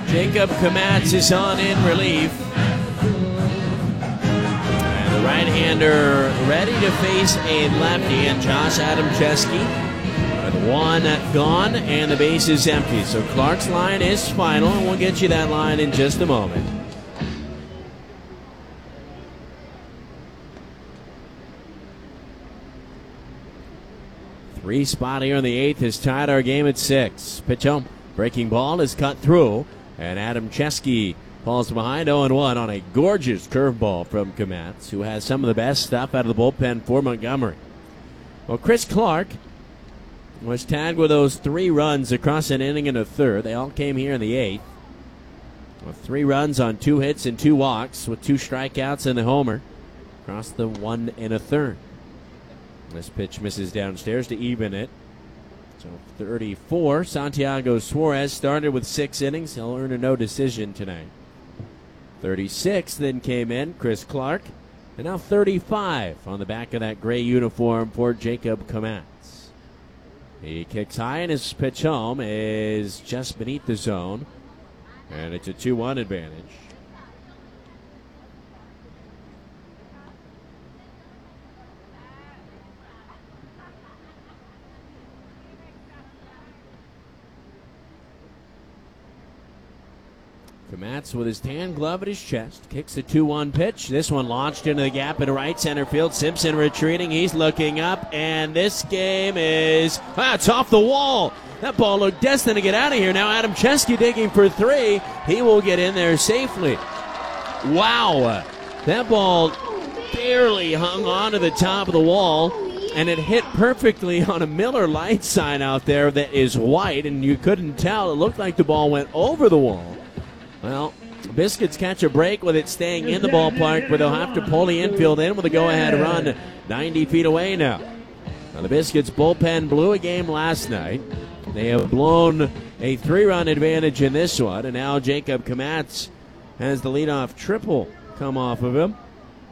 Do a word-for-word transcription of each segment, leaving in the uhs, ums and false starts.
Jacob Kmatz is on in relief. And the right-hander ready to face a lefty, and Josh Adamczewski with one gone, and the base is empty. So Clark's line is final, and we'll get you that line in just a moment. Three spot here in the eighth has tied our game at six. Pitch home. Breaking ball is cut through, and Adamczewski falls behind oh and one on a gorgeous curveball from Kmatz, who has some of the best stuff out of the bullpen for Montgomery. Well, Chris Clark was tagged with those three runs across an inning and a third. They all came here in the eighth. With three runs on two hits and two walks, with two strikeouts and the homer. Across the one and a third. This pitch misses downstairs to even it. So thirty-four. Santiago Suarez started with six innings. He'll earn a no decision tonight. thirty-six then came in Chris Clark. And now thirty-five on the back of that gray uniform for Jacob Kmatz. He kicks high, and his pitch home is just beneath the zone. And it's a two one advantage. Kmatz with his tan glove at his chest kicks a two one pitch. This one launched into the gap in right center field. Simpson retreating. He's looking up, and this game is ah, it's off the wall. That ball looked destined to get out of here. Now Adamczewski digging for three. He will get in there safely. Wow, that ball barely hung on to the top of the wall, and it hit perfectly on a Miller Lite sign out there that is white, and you couldn't tell. It looked like the ball went over the wall. Well, Biscuits catch a break with it staying in the ballpark, where they'll have to pull the infield in with a go-ahead run ninety feet away now. Now the Biscuits bullpen blew a game last night. They have blown a three-run advantage in this one, and now Jacob Kmatz has the leadoff triple come off of him.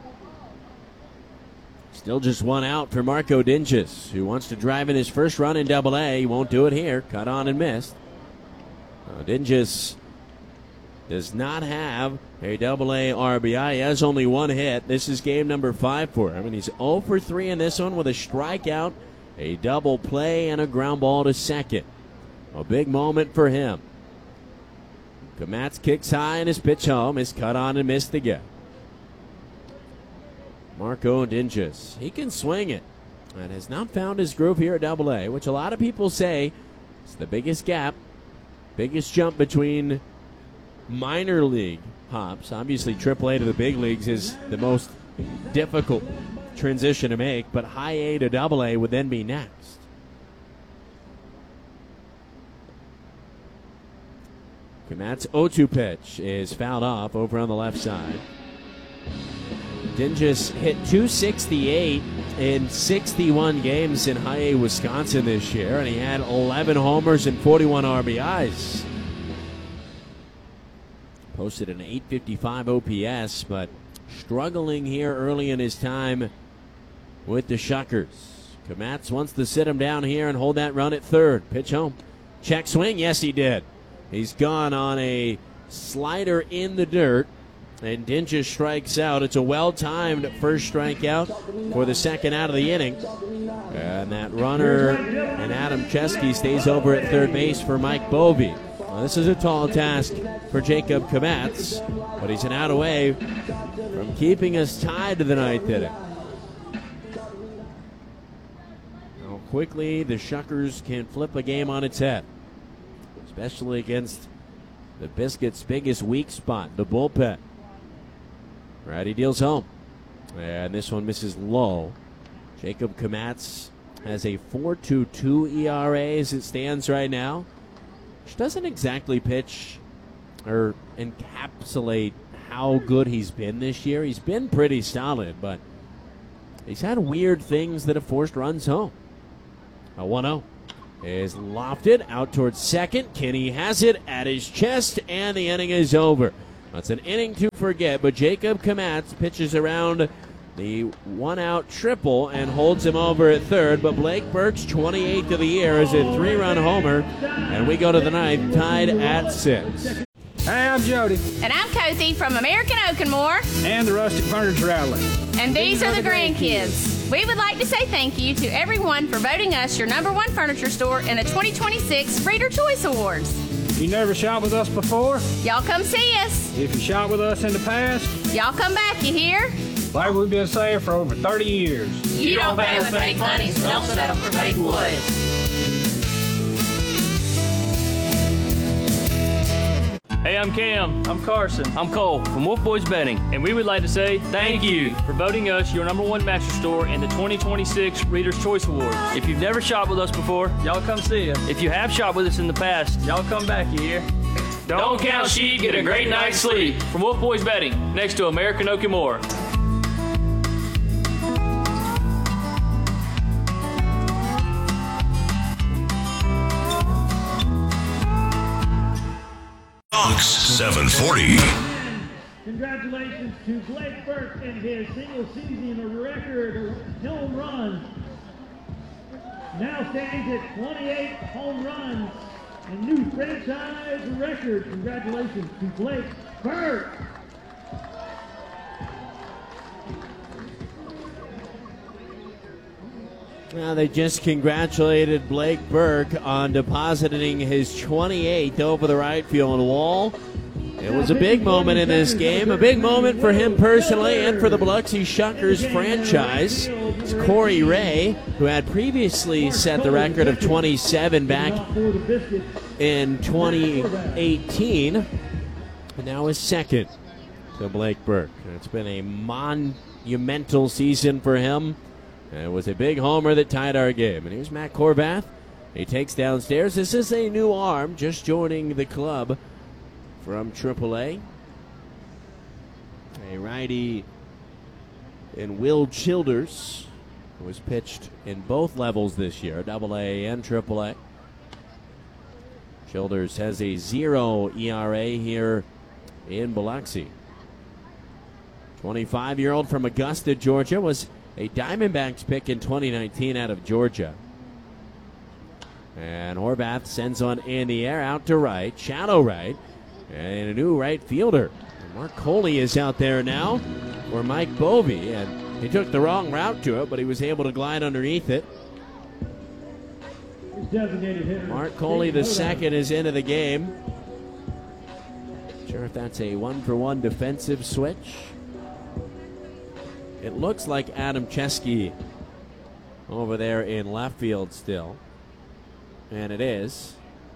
Still just one out for Marco Dinges, who wants to drive in his first run in Double A. He won't do it here. Cut on and missed. Uh, Dinges does not have a double A R B I. He has only one hit. This is game number five for him, and he's oh for three in this one with a strikeout, a double play, and a ground ball to second. A big moment for him. Kmatz kicks high, and his pitch home is cut on and missed again. Marco Dinges, he can swing it, and has not found his groove here at double A, which a lot of people say is the biggest gap, biggest jump between minor league hops. Obviously, triple A to the big leagues is the most difficult transition to make, but high A to double A would then be next. Kmatz's oh two pitch is fouled off over on the left side. Dinges hit two sixty-eight in sixty-one games in high A Wisconsin this year, and he had eleven homers and forty-one R B Is. Posted an eight fifty-five O P S, but struggling here early in his time with the Shuckers. Kmatz wants to sit him down here and hold that run at third. Pitch home. Check swing. Yes, he did. He's gone on a slider in the dirt, and Dinges strikes out. It's a well-timed first strikeout for the second out of the inning. And that runner and Adamczewski stays over at third base for Mike Bovee. Well, this is a tall task for Jacob Kmatz, but he's an out away from keeping us tied to the ninth inning. How quickly the Shuckers can flip a game on its head, especially against the Biscuits' biggest weak spot, the bullpen. Righty deals home, and this one misses low. Jacob Kmatz has a four point two two E R A as it stands right now, which doesn't exactly pitch or encapsulate how good he's been this year. He's been pretty solid, but he's had weird things that have forced runs home. A one oh is lofted out towards second. Kinney has it at his chest, and the inning is over. That's an inning to forget, but Jacob Kmatz pitches around the one-out triple and holds him over at third. But Blake Burke's twenty-eighth of the year is a three-run homer, and we go to the ninth tied at six. Hey, I'm Jody. And I'm Kathy from American Oakenmore. And the Rustic Furniture Outlet. And these, these are, are the grandkids. grandkids. We would like to say thank you to everyone for voting us your number one furniture store in the twenty twenty-six Reader Choice Awards. You never shot with us before? Y'all come see us. If you shot with us in the past? Y'all come back, you hear? Like we've been saying for over thirty years. You, you don't pay with fake money, so don't settle for fake wood. Hey, I'm Cam. I'm Carson. I'm Cole from Wolf Boys Betting, and we would like to say thank you for voting us your number one mattress store in the twenty twenty-six Reader's Choice Awards. If you've never shopped with us before, y'all come see us. If you have shopped with us in the past, y'all come back here. Don't, Don't count sheep, get a great night's sleep. From Wolf Boys Betting, next to American Oakenmore. seven forty. Congratulations to Blake Burke and his single season record home run. Now stands at twenty-eight home runs, a new franchise record. Congratulations to Blake Burke. Well, they just congratulated Blake Burke on depositing his twenty-eighth over the right field wall. It was a big moment in this game, a big moment for him personally and for the Biloxi Shuckers franchise. It's Corey Ray, who had previously set the record of twenty-seven back in twenty eighteen, and now is second to Blake Burke. It's been a monumental season for him. And it was a big homer that tied our game. And here's Matt Corvath. He takes downstairs. This is a new arm just joining the club from triple A. A righty in Will Childers, who was pitched in both levels this year, double A and triple A. Childers has a zero E R A here in Biloxi. twenty-five-year-old from Augusta, Georgia, was a Diamondbacks pick in twenty nineteen out of Georgia. And Horvath sends one in the air out to right, shallow right, and a new right fielder. And Mark Coley is out there now for Mike Bovee, and he took the wrong route to it, but he was able to glide underneath it. Mark Coley, the second, is into the game. Not sure if that's a one-for-one defensive switch. It looks like Adam Chesky over there in left field still. And it is.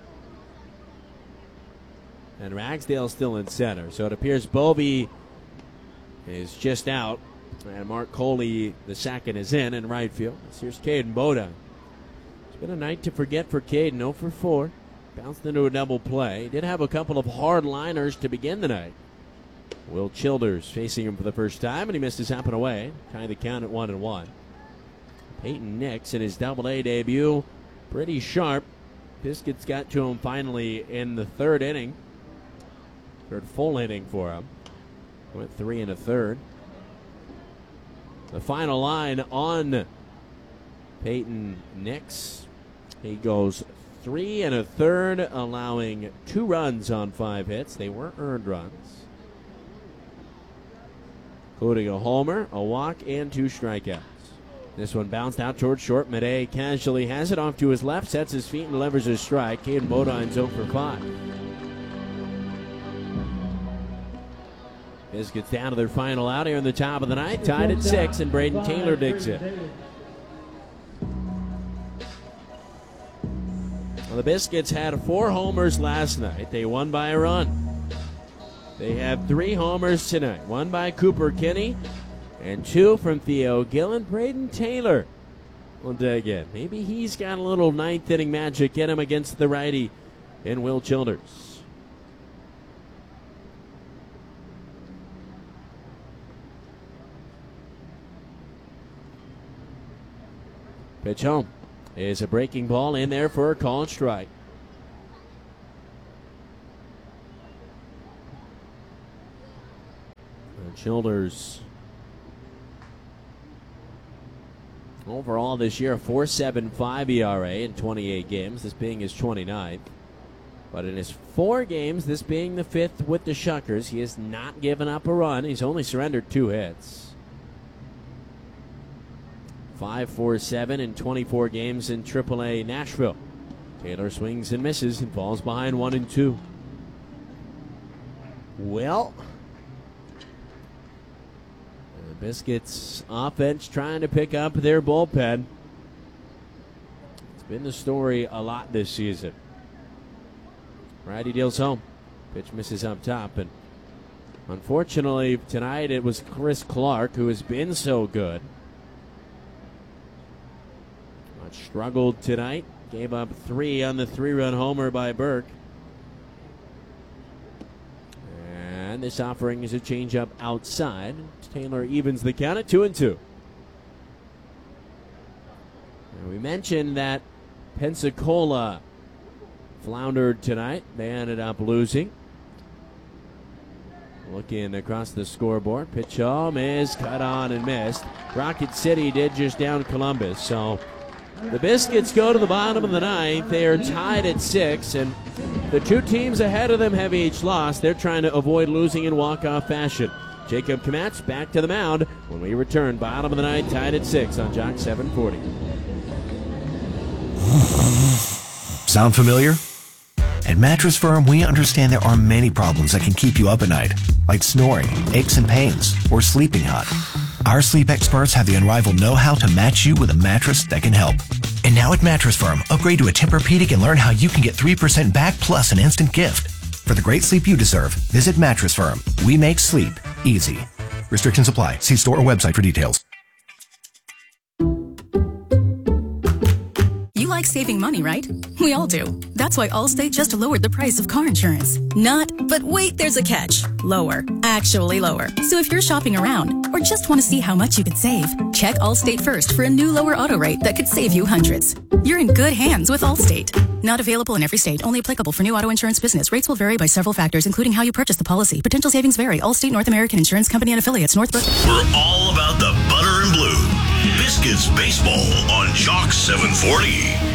And Ragsdale still in center. So it appears Bovee is just out. And Mark Coley, the second, is in in right field. Here's Caden Boda. It's been a night to forget for Caden. oh for four. Bounced into a double play. Did have a couple of hard liners to begin the night. Will Childers facing him for the first time, and he missed his up and away. Tie the count at one and one. Peyton Nix in his double A debut, pretty sharp. Biscuits got to him finally in the third inning. Third full inning for him. Went three and a third. The final line on Peyton Nix. He goes three and a third, allowing two runs on five hits. They weren't earned runs. Including a homer, a walk, and two strikeouts. This one bounced out towards short. Madej casually has it off to his left, sets his feet, and delivers a strike. Caden Bodine's oh for five. This gets down to their final out here in the top of the ninth, tied at six, and Braden Taylor digs it. Well, the Biscuits had four homers last night. They won by a run. They have three homers tonight. One by Cooper Kinney and two from Theo Gill and Braden Taylor. We'll dig in. Maybe he's got a little ninth inning magic in him against the righty in Will Childers. Pitch home is a breaking ball in there for a called strike. Childers overall this year a four point seven five E R A in twenty-eight games, this being his twenty-ninth. But in his four games, this being the fifth with the Shuckers, he has not given up a run. He's only surrendered two hits. five four seven in twenty-four games in triple A Nashville. Taylor swings and misses and falls behind one and two. Well, the Biscuits offense trying to pick up their bullpen. It's been the story a lot this season. Righty deals home. Pitch misses up top, and unfortunately tonight it was Chris Clark who has been so good. But struggled tonight. Gave up three on the three-run homer by Burke. And this offering is a changeup outside. Taylor evens the count at two and two. And we mentioned that Pensacola floundered tonight. They ended up losing. Looking across the scoreboard, pitch home is cut on and missed. Rocket City did just down Columbus, so the Biscuits go to the bottom of the ninth. They are tied at six, and the two teams ahead of them have each lost. They're trying to avoid losing in walk-off fashion. Jacob Kometz back to the mound when we return. Bottom of the ninth, tied at six on Jock seven forty. Sound familiar? At Mattress Firm, we understand there are many problems that can keep you up at night, like snoring, aches and pains, or sleeping hot. Our sleep experts have the unrivaled know-how to match you with a mattress that can help. And now at Mattress Firm, upgrade to a Tempur-Pedic and learn how you can get three percent back plus an instant gift. For the great sleep you deserve, visit Mattress Firm. We make sleep easy. Restrictions apply. See store or website for details. You like saving money, right? We all do. That's why Allstate just lowered the price of car insurance. Not, but wait, there's a catch. Lower. Actually lower. So if you're shopping around or just want to see how much you could save, check Allstate first for a new lower auto rate that could save you hundreds. You're in good hands with Allstate. Not available in every state. Only applicable for new auto insurance business. Rates will vary by several factors, including how you purchase the policy. Potential savings vary. Allstate North American Insurance Company and affiliates. Northbrook. We're all about the butter and blue. Biscuits baseball on Jock seven forty.